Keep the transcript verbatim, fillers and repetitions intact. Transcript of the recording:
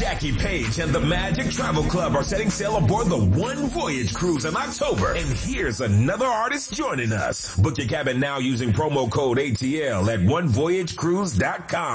Jackie Page and the Magic Travel Club are setting sail aboard the One Voyage cruise in October. And here's another artist joining us. Book your cabin now using promo code A T L at one voyage cruise dot com.